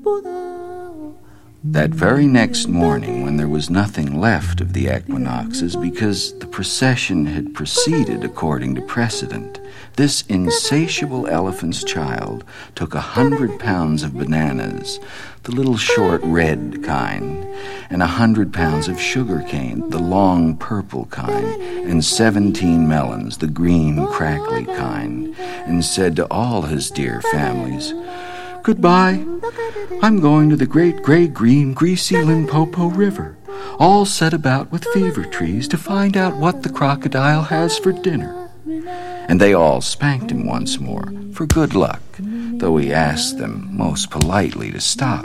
That very next morning, when there was nothing left of the equinoxes because the procession had proceeded according to precedent, this insatiable elephant's child took 100 pounds of bananas, the little short red kind, and 100 pounds of sugar cane, the long purple kind, and 17 melons, the green crackly kind, and said to all his dear families, "Goodbye. I'm going to the great gray-green, greasy Limpopo River, all set about with fever trees, to find out what the crocodile has for dinner." And they all spanked him once more, for good luck, though he asked them most politely to stop.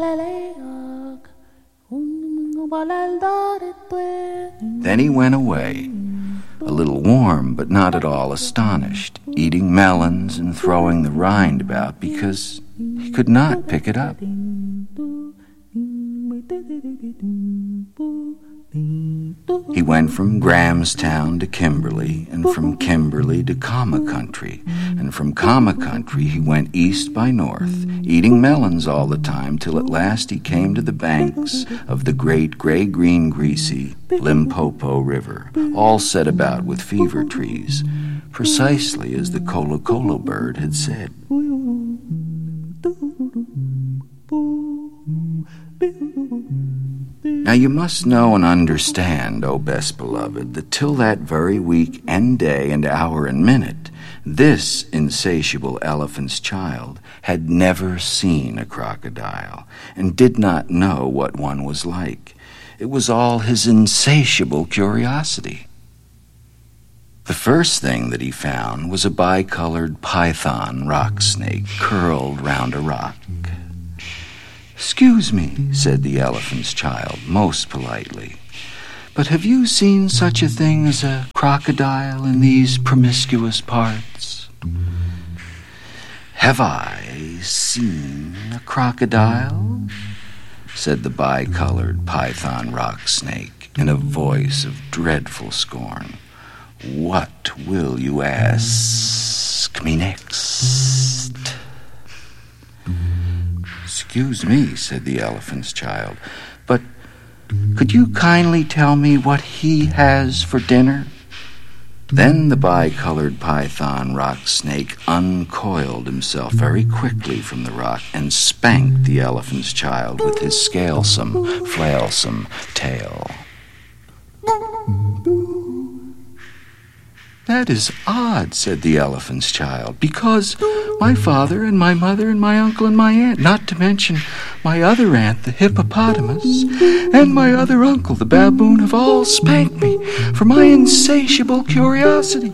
Then he went away, a little warm but not at all astonished, eating melons and throwing the rind about because he could not pick it up. He went from Grahamstown to Kimberley, and from Kimberley to Kama Country, and from Kama Country he went east by north, eating melons all the time, till at last he came to the banks of the great gray-green, greasy Limpopo River, all set about with fever trees, precisely as the Colo-Colo bird had said. Now you must know and understand, O best beloved, that till that very week and day and hour and minute, this insatiable elephant's child had never seen a crocodile and did not know what one was like. It was all his insatiable curiosity. The first thing that he found was a bicolored python rock snake curled round a rock. "Excuse me," said the elephant's child most politely, "but have you seen such a thing as a crocodile in these promiscuous parts?" "Have I seen a crocodile?" said the bicolored python rock snake in a voice of dreadful scorn. "What will you ask me next?" "Excuse me," said the elephant's child, "but could you kindly tell me what he has for dinner?" Then the bicolored python rock snake uncoiled himself very quickly from the rock and spanked the elephant's child with his scalesome, flailsome tail. "That is odd," said the elephant's child, "because my father and my mother and my uncle and my aunt, not to mention my other aunt, the hippopotamus, and my other uncle, the baboon, have all spanked me for my insatiable curiosity.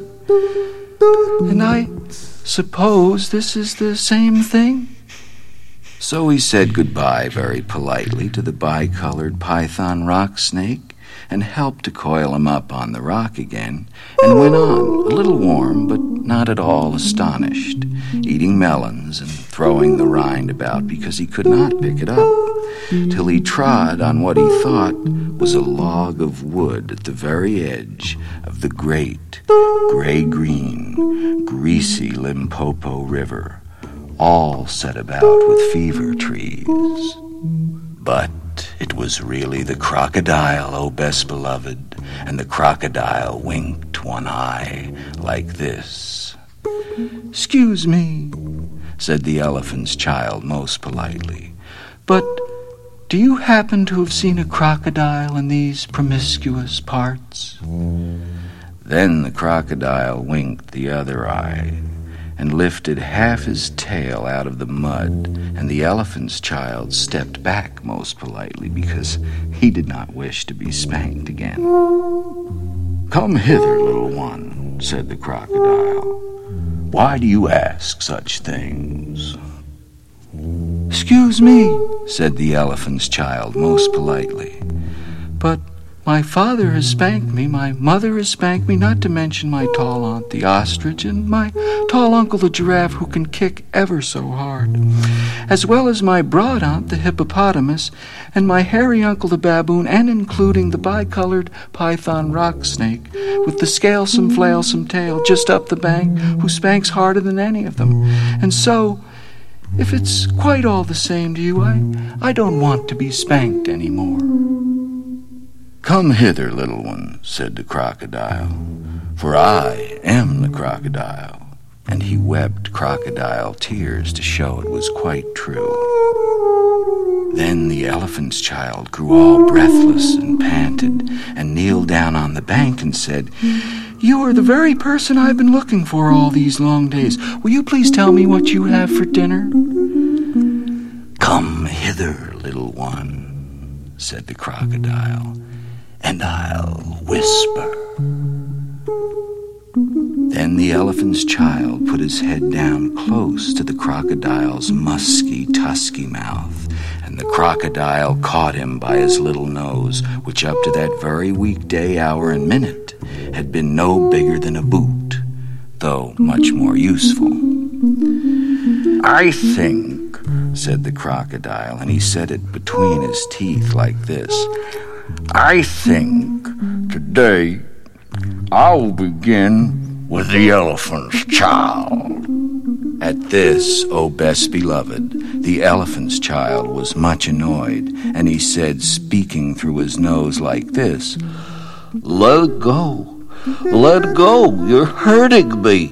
And I suppose this is the same thing?" So he said goodbye very politely to the bicolored python rock snake, and helped to coil him up on the rock again, and went on, a little warm but not at all astonished, eating melons and throwing the rind about because he could not pick it up, till he trod on what he thought was a log of wood at the very edge of the great gray-green, greasy Limpopo River, all set about with fever trees. But it was really the crocodile, O best beloved, and the crocodile winked one eye like this. "Excuse me," said the elephant's child most politely, "but do you happen to have seen a crocodile in these promiscuous parts?" Then the crocodile winked the other eye, and lifted half his tail out of the mud, and the elephant's child stepped back most politely because he did not wish to be spanked again. "Come hither, little one," said the crocodile. "Why do you ask such things?" "Excuse me," said the elephant's child most politely, "but my father has spanked me, my mother has spanked me, not to mention my tall aunt the ostrich, and my tall uncle the giraffe who can kick ever so hard, as well as my broad aunt the hippopotamus, and my hairy uncle the baboon, and including the bicolored python rock snake with the scalesome flailsome tail just up the bank, who spanks harder than any of them. And so, if it's quite all the same to you, I don't want to be spanked any more." "Come hither, little one," said the crocodile, "for I am the crocodile." And he wept crocodile tears to show it was quite true. Then the elephant's child grew all breathless and panted, and kneeled down on the bank and said, "You are the very person I've been looking for all these long days. Will you please tell me what you have for dinner?" "Come hither, little one," said the crocodile, "and I'll whisper." Then the elephant's child put his head down close to the crocodile's musky, tusky mouth, and the crocodile caught him by his little nose, which up to that very weekday, hour, and minute had been no bigger than a boot, though much more useful. "I think," said the crocodile, and he said it between his teeth like this, "I think today I'll begin with the elephant's child." At this, O best beloved, the elephant's child was much annoyed, and he said, speaking through his nose like this, "Let go, you're hurting me."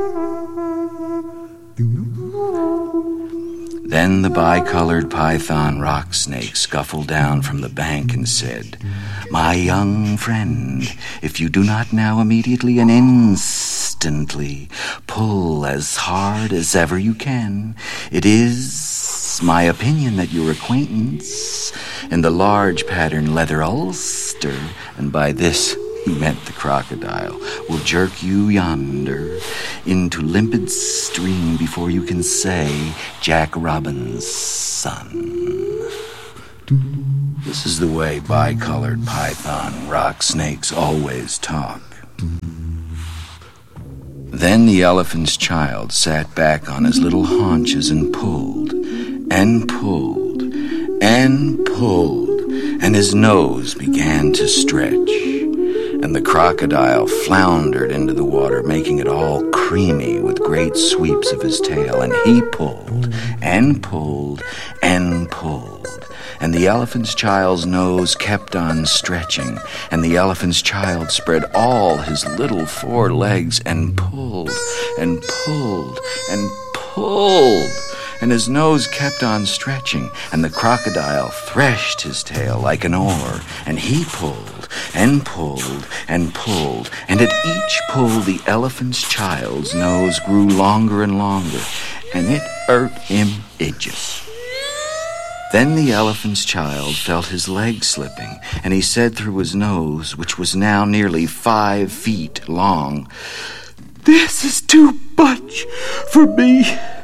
Then the bicolored python rock snake scuffled down from the bank and said, "My young friend, if you do not now immediately and instantly pull as hard as ever you can, it is my opinion that your acquaintance in the large pattern leather ulster," and by this he meant the crocodile, "will jerk you yonder into limpid stream before you can say Jack Robin's son." This is the way bicolored python rock snakes always talk. Then the elephant's child sat back on his little haunches and pulled, and pulled, and pulled, and his nose began to stretch. And the crocodile floundered into the water, making it all creamy with great sweeps of his tail, and he pulled, and pulled, and pulled. And the elephant's child's nose kept on stretching, and the elephant's child spread all his little four legs and pulled, and pulled, and pulled. And his nose kept on stretching, and the crocodile threshed his tail like an oar, and he pulled, and pulled, and pulled, and at each pull the elephant's child's nose grew longer and longer, and it hurt him itches. Then the elephant's child felt his leg slipping, and he said through his nose, which was now nearly 5 feet long, "This is too much for me."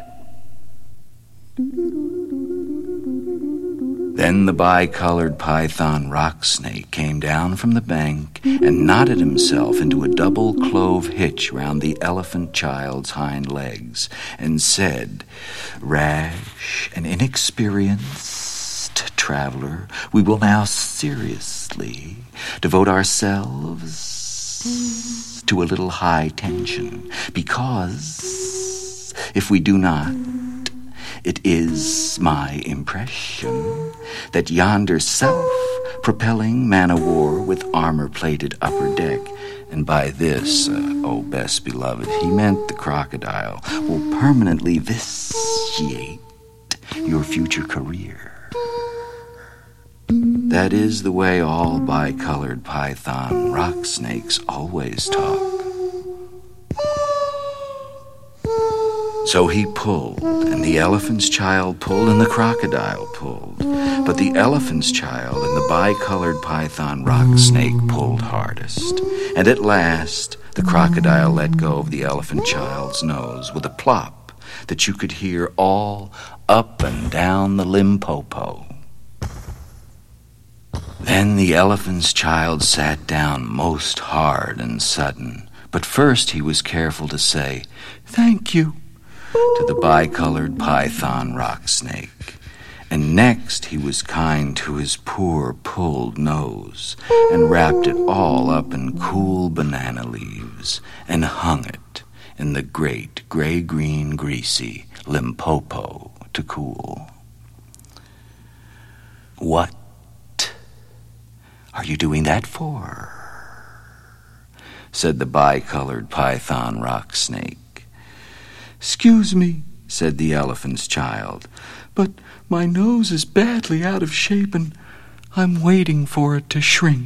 Then the bicolored python rock snake came down from the bank and knotted himself into a double clove hitch round the elephant child's hind legs and said, "Rash and inexperienced traveler, we will now seriously devote ourselves to a little high tension, because if we do not, it is my impression that yonder self-propelling man-o'-war with armor-plated upper deck," and by this, O best beloved, he meant the crocodile, "will permanently vitiate your future career." That is the way all bicolored python rock snakes always talk. So he pulled, and the elephant's child pulled, and the crocodile pulled. But the elephant's child and the bicolored python rock snake pulled hardest. And at last, the crocodile let go of the elephant child's nose with a plop that you could hear all up and down the Limpopo. Then the elephant's child sat down most hard and sudden. But first he was careful to say, "Thank you," to the bicolored python rock snake. And next he was kind to his poor pulled nose and wrapped it all up in cool banana leaves and hung it in the great gray-green greasy Limpopo to cool. "What are you doing that for?" said the bicolored python rock snake. "Excuse me," said the elephant's child, "but my nose is badly out of shape and I'm waiting for it to shrink."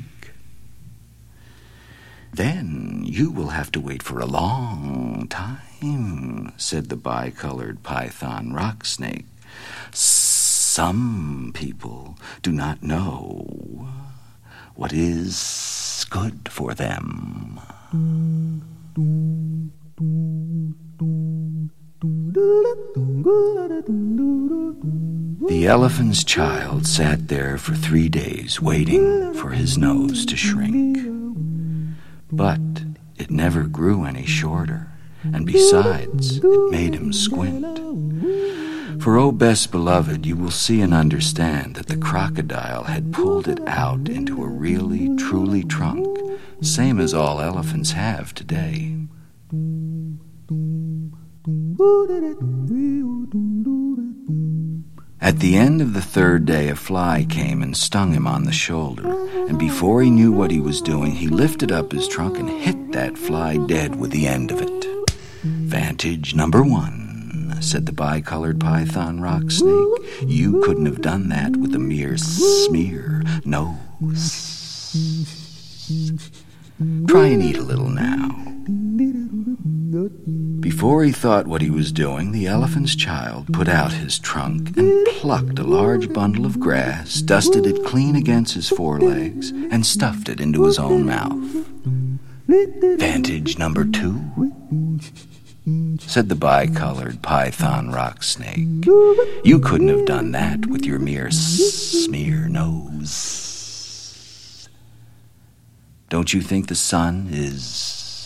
"Then you will have to wait for a long time," said the bicolored python rock snake. "Some people do not know what is good for them." The elephant's child sat there for 3 days waiting for his nose to shrink. But it never grew any shorter, and besides, it made him squint. For, oh, best beloved, you will see and understand that the crocodile had pulled it out into a really, truly trunk, same as all elephants have today. At the end of the 3rd day, a fly came and stung him on the shoulder, and before he knew what he was doing, he lifted up his trunk and hit that fly dead with the end of it. "Vantage number 1, said the bicolored python rock snake. "You couldn't have done that with a mere smear nose. Try and eat a little now." Before he thought what he was doing, the elephant's child put out his trunk and plucked a large bundle of grass, dusted it clean against his forelegs, and stuffed it into his own mouth. "Vantage number 2, said the bicolored python rock snake. "You couldn't have done that with your mere smear nose. Don't you think the sun is